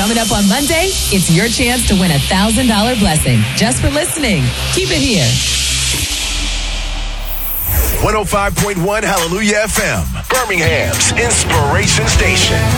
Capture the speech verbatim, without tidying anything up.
Coming up on Monday, it's your chance to win a one thousand dollars blessing just for listening. Keep it here. one oh five point one Hallelujah F M, Birmingham's Inspiration Station.